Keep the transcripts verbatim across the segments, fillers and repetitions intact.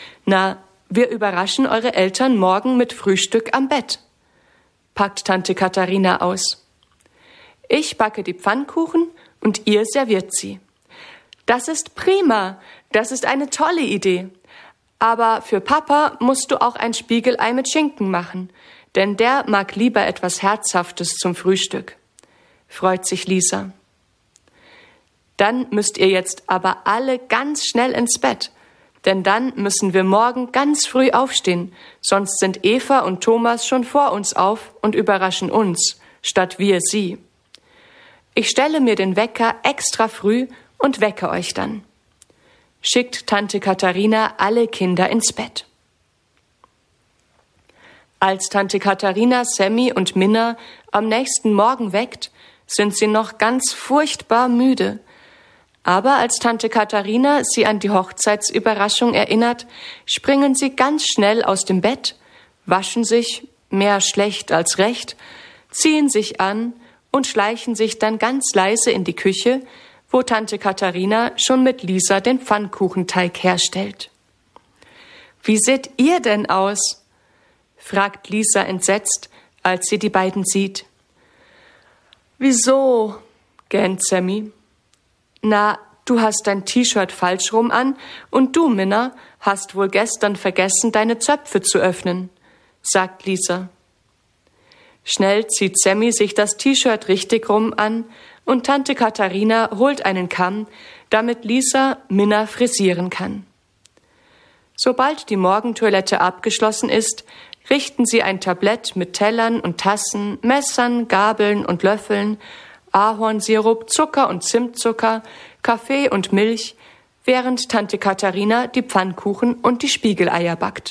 Na, wir überraschen eure Eltern morgen mit Frühstück am Bett, packt Tante Katharina aus. Ich backe die Pfannkuchen und ihr serviert sie. Das ist prima, das ist eine tolle Idee. Aber für Papa musst du auch ein Spiegelei mit Schinken machen, denn der mag lieber etwas Herzhaftes zum Frühstück, freut sich Lisa. Dann müsst ihr jetzt aber alle ganz schnell ins Bett, denn dann müssen wir morgen ganz früh aufstehen, sonst sind Eva und Thomas schon vor uns auf und überraschen uns, statt wir sie. Ich stelle mir den Wecker extra früh und wecke euch dann, schickt Tante Katharina alle Kinder ins Bett. Als Tante Katharina Sammy und Minna am nächsten Morgen weckt, sind sie noch ganz furchtbar müde. Aber als Tante Katharina sie an die Hochzeitsüberraschung erinnert, springen sie ganz schnell aus dem Bett, waschen sich, mehr schlecht als recht, ziehen sich an und schleichen sich dann ganz leise in die Küche, wo Tante Katharina schon mit Lisa den Pfannkuchenteig herstellt. »Wie seht ihr denn aus?« fragt Lisa entsetzt, als sie die beiden sieht. »Wieso?« gähnt Sammy. »Na, du hast dein T-Shirt falsch rum an und du, Minna, hast wohl gestern vergessen, deine Zöpfe zu öffnen«, sagt Lisa. Schnell zieht Sammy sich das T-Shirt richtig rum an und Tante Katharina holt einen Kamm, damit Lisa Minna frisieren kann. Sobald die Morgentoilette abgeschlossen ist, richten sie ein Tablett mit Tellern und Tassen, Messern, Gabeln und Löffeln, Ahornsirup, Zucker und Zimtzucker, Kaffee und Milch, während Tante Katharina die Pfannkuchen und die Spiegeleier backt.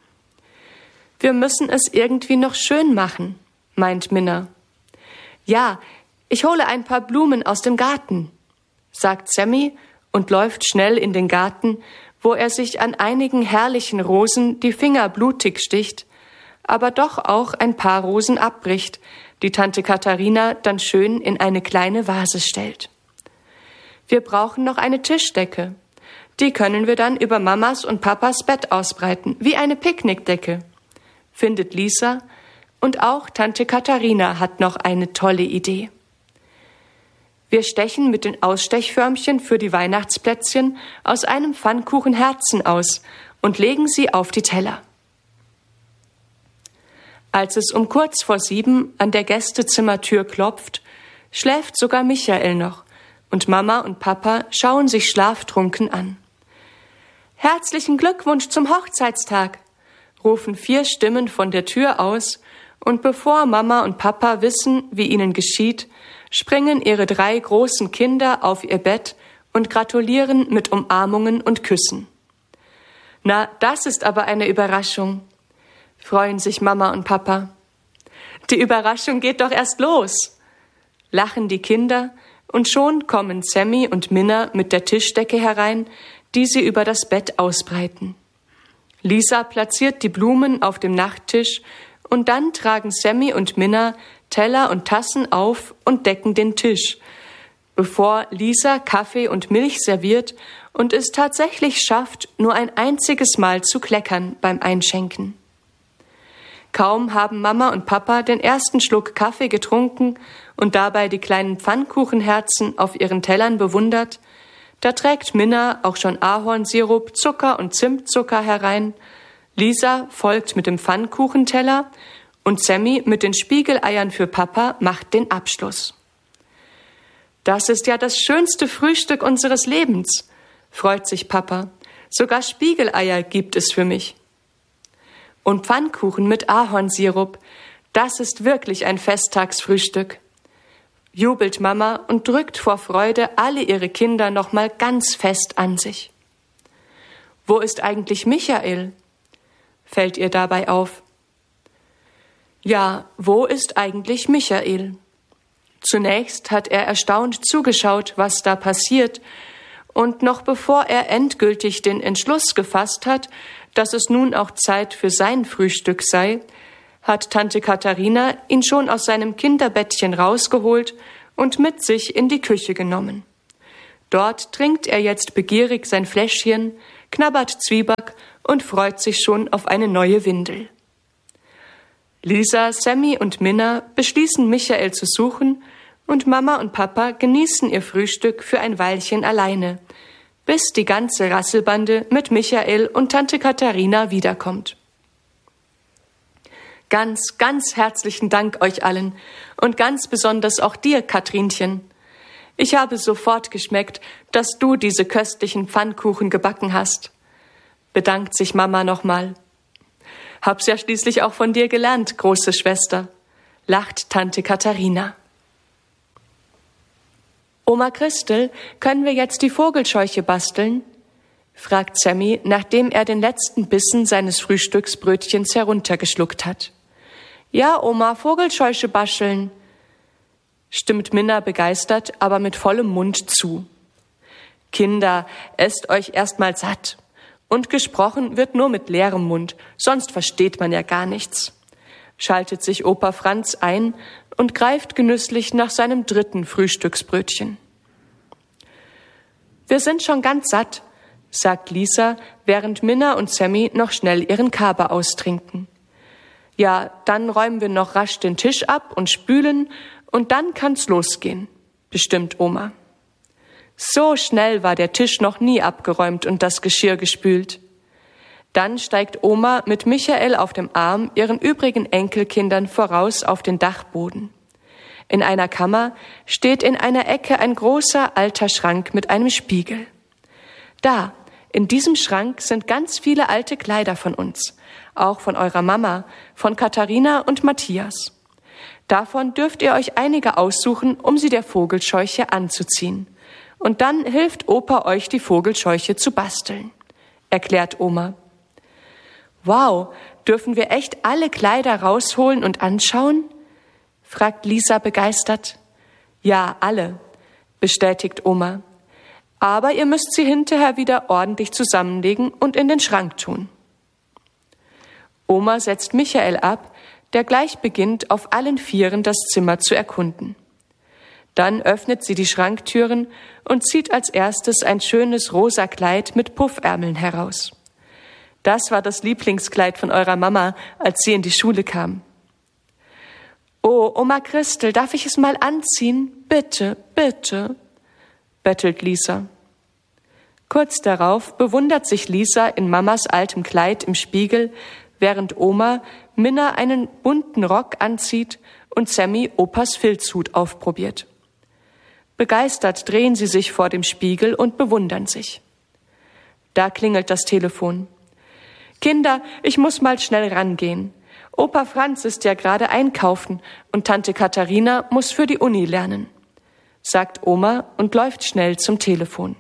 »Wir müssen es irgendwie noch schön machen«, meint Minna. »Ja, ich hole ein paar Blumen aus dem Garten«, sagt Sammy und läuft schnell in den Garten, wo er sich an einigen herrlichen Rosen die Finger blutig sticht, aber doch auch ein paar Rosen abbricht, die Tante Katharina dann schön in eine kleine Vase stellt. Wir brauchen noch eine Tischdecke. Die können wir dann über Mamas und Papas Bett ausbreiten, wie eine Picknickdecke, findet Lisa, und auch Tante Katharina hat noch eine tolle Idee. Wir stechen mit den Ausstechförmchen für die Weihnachtsplätzchen aus einem Pfannkuchen Herzen aus und legen sie auf die Teller. Als es um kurz vor sieben an der Gästezimmertür klopft, schläft sogar Michael noch und Mama und Papa schauen sich schlaftrunken an. »Herzlichen Glückwunsch zum Hochzeitstag«, rufen vier Stimmen von der Tür aus, und bevor Mama und Papa wissen, wie ihnen geschieht, springen ihre drei großen Kinder auf ihr Bett und gratulieren mit Umarmungen und Küssen. »Na, das ist aber eine Überraschung«, freuen sich Mama und Papa. »Die Überraschung geht doch erst los«, lachen die Kinder, und schon kommen Sammy und Minna mit der Tischdecke herein, die sie über das Bett ausbreiten. Lisa platziert die Blumen auf dem Nachttisch und dann tragen Sammy und Minna Teller und Tassen auf und decken den Tisch, bevor Lisa Kaffee und Milch serviert und es tatsächlich schafft, nur ein einziges Mal zu kleckern beim Einschenken. Kaum haben Mama und Papa den ersten Schluck Kaffee getrunken und dabei die kleinen Pfannkuchenherzen auf ihren Tellern bewundert, da trägt Minna auch schon Ahornsirup, Zucker und Zimtzucker herein, Lisa folgt mit dem Pfannkuchenteller und Sammy mit den Spiegeleiern für Papa macht den Abschluss. »Das ist ja das schönste Frühstück unseres Lebens«, freut sich Papa. »Sogar Spiegeleier gibt es für mich.« Und Pfannkuchen mit Ahornsirup, das ist wirklich ein Festtagsfrühstück, jubelt Mama und drückt vor Freude alle ihre Kinder noch mal ganz fest an sich. »Wo ist eigentlich Michael?«, fällt ihr dabei auf. Ja, wo ist eigentlich Michael? Zunächst hat er erstaunt zugeschaut, was da passiert, und noch bevor er endgültig den Entschluss gefasst hat, dass es nun auch Zeit für sein Frühstück sei, hat Tante Katharina ihn schon aus seinem Kinderbettchen rausgeholt und mit sich in die Küche genommen. Dort trinkt er jetzt begierig sein Fläschchen, knabbert Zwieback und freut sich schon auf eine neue Windel. Lisa, Sammy und Minna beschließen, Michael zu suchen, und Mama und Papa genießen ihr Frühstück für ein Weilchen alleine, bis die ganze Rasselbande mit Michael und Tante Katharina wiederkommt. Ganz, ganz herzlichen Dank euch allen und ganz besonders auch dir, Katrinchen. Ich habe sofort geschmeckt, dass du diese köstlichen Pfannkuchen gebacken hast. Bedankt sich Mama nochmal. Hab's ja schließlich auch von dir gelernt, große Schwester, lacht Tante Katharina. Oma Christel, können wir jetzt die Vogelscheuche basteln? Fragt Sammy, nachdem er den letzten Bissen seines Frühstücksbrötchens heruntergeschluckt hat. Ja, Oma, Vogelscheuche basteln, stimmt Minna begeistert, aber mit vollem Mund zu. Kinder, esst euch erst mal satt. Und gesprochen wird nur mit leerem Mund, sonst versteht man ja gar nichts, schaltet sich Opa Franz ein und greift genüsslich nach seinem dritten Frühstücksbrötchen. Wir sind schon ganz satt, sagt Lisa, während Minna und Sammy noch schnell ihren Kaba austrinken. Ja, dann räumen wir noch rasch den Tisch ab und spülen und dann kann's losgehen, bestimmt Oma. So schnell war der Tisch noch nie abgeräumt und das Geschirr gespült. Dann steigt Oma mit Michael auf dem Arm ihren übrigen Enkelkindern voraus auf den Dachboden. In einer Kammer steht in einer Ecke ein großer alter Schrank mit einem Spiegel. Da, in diesem Schrank sind ganz viele alte Kleider von uns, auch von eurer Mama, von Katharina und Matthias. Davon dürft ihr euch einige aussuchen, um sie der Vogelscheuche anzuziehen. Und dann hilft Opa euch, die Vogelscheuche zu basteln, erklärt Oma. Wow, dürfen wir echt alle Kleider rausholen und anschauen? Fragt Lisa begeistert. Ja, alle, bestätigt Oma. Aber ihr müsst sie hinterher wieder ordentlich zusammenlegen und in den Schrank tun. Oma setzt Michael ab, der gleich beginnt, auf allen Vieren das Zimmer zu erkunden. Dann öffnet sie die Schranktüren und zieht als erstes ein schönes rosa Kleid mit Puffärmeln heraus. Das war das Lieblingskleid von eurer Mama, als sie in die Schule kam. Oh, Oma Christel, darf ich es mal anziehen? Bitte, bitte, bettelt Lisa. Kurz darauf bewundert sich Lisa in Mamas altem Kleid im Spiegel, während Oma Minna einen bunten Rock anzieht und Sammy Opas Filzhut aufprobiert. Begeistert drehen sie sich vor dem Spiegel und bewundern sich. Da klingelt das Telefon. Kinder, ich muss mal schnell rangehen. Opa Franz ist ja gerade einkaufen und Tante Katharina muss für die Uni lernen, sagt Oma und läuft schnell zum Telefon.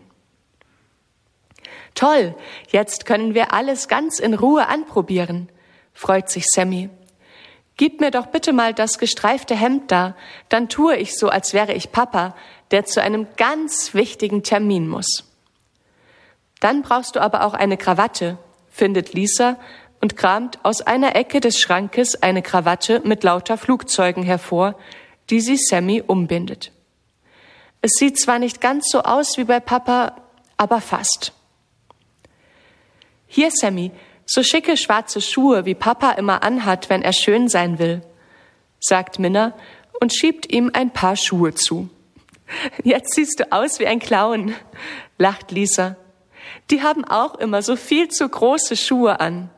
Toll, jetzt können wir alles ganz in Ruhe anprobieren, freut sich Sammy. Gib mir doch bitte mal das gestreifte Hemd da, dann tue ich so, als wäre ich Papa, der zu einem ganz wichtigen Termin muss. Dann brauchst du aber auch eine Krawatte, findet Lisa und kramt aus einer Ecke des Schrankes eine Krawatte mit lauter Flugzeugen hervor, die sie Sammy umbindet. Es sieht zwar nicht ganz so aus wie bei Papa, aber fast. Hier, Sammy, so schicke schwarze Schuhe, wie Papa immer anhat, wenn er schön sein will, sagt Minna und schiebt ihm ein paar Schuhe zu. Jetzt siehst du aus wie ein Clown, lacht Lisa. Die haben auch immer so viel zu große Schuhe an.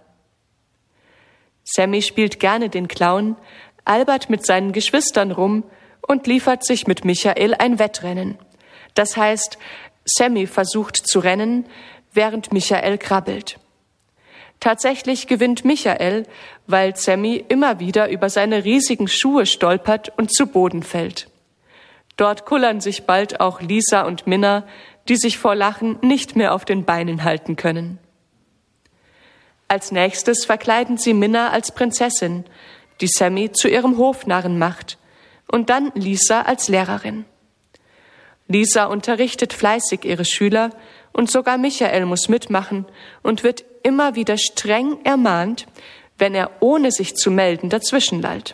Sammy spielt gerne den Clown, albert mit seinen Geschwistern rum und liefert sich mit Michael ein Wettrennen. Das heißt, Sammy versucht zu rennen, während Michael krabbelt. Tatsächlich gewinnt Michael, weil Sammy immer wieder über seine riesigen Schuhe stolpert und zu Boden fällt. Dort kullern sich bald auch Lisa und Minna, die sich vor Lachen nicht mehr auf den Beinen halten können. Als nächstes verkleiden sie Minna als Prinzessin, die Sammy zu ihrem Hofnarren macht, und dann Lisa als Lehrerin. Lisa unterrichtet fleißig ihre Schüler und sogar Michael muss mitmachen und wird immer wieder streng ermahnt, wenn er ohne sich zu melden dazwischenlallt.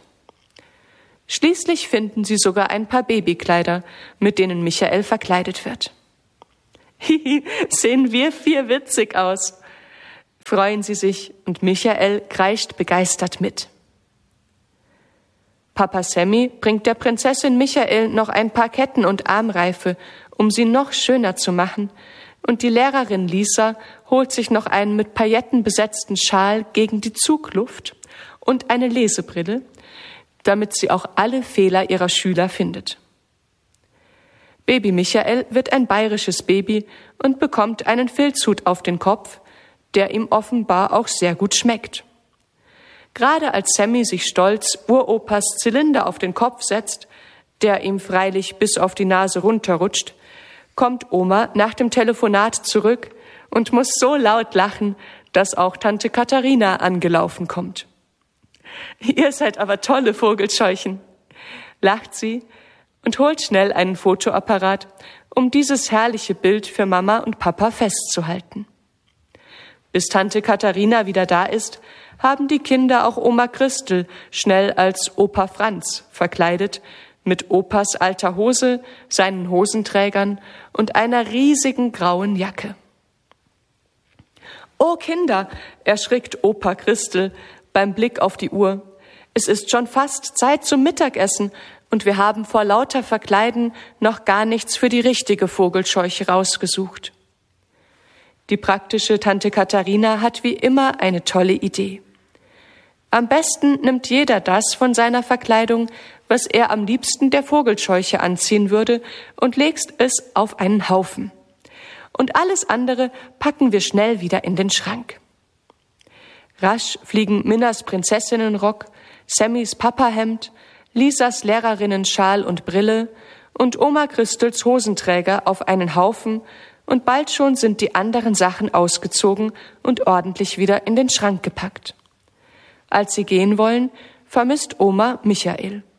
Schließlich finden sie sogar ein paar Babykleider, mit denen Michael verkleidet wird. Hihi, sehen wir vier witzig aus, freuen sie sich und Michael kreischt begeistert mit. Papa Sammy bringt der Prinzessin Michael noch ein paar Ketten und Armreife, um sie noch schöner zu machen, und die Lehrerin Lisa holt sich noch einen mit Pailletten besetzten Schal gegen die Zugluft und eine Lesebrille, damit sie auch alle Fehler ihrer Schüler findet. Baby Michael wird ein bayerisches Baby und bekommt einen Filzhut auf den Kopf, der ihm offenbar auch sehr gut schmeckt. Gerade als Sammy sich stolz Uropas Zylinder auf den Kopf setzt, der ihm freilich bis auf die Nase runterrutscht, kommt Oma nach dem Telefonat zurück und muss so laut lachen, dass auch Tante Katharina angelaufen kommt. »Ihr seid aber tolle Vogelscheuchen«, lacht sie und holt schnell einen Fotoapparat, um dieses herrliche Bild für Mama und Papa festzuhalten. Bis Tante Katharina wieder da ist, haben die Kinder auch Oma Christel schnell als Opa Franz verkleidet, mit Opas alter Hose, seinen Hosenträgern und einer riesigen grauen Jacke. »Oh Kinder«, erschrickt Opa Christel beim Blick auf die Uhr. »Es ist schon fast Zeit zum Mittagessen und wir haben vor lauter Verkleiden noch gar nichts für die richtige Vogelscheuche rausgesucht.« Die praktische Tante Katharina hat wie immer eine tolle Idee. Am besten nimmt jeder das von seiner Verkleidung, was er am liebsten der Vogelscheuche anziehen würde, und legt es auf einen Haufen. Und alles andere packen wir schnell wieder in den Schrank. Rasch fliegen Minnas Prinzessinnenrock, Sammys Papahemd, Lisas Lehrerinnenschal und Brille und Oma Christels Hosenträger auf einen Haufen, und bald schon sind die anderen Sachen ausgezogen und ordentlich wieder in den Schrank gepackt. Als sie gehen wollen, vermisst Oma Michael.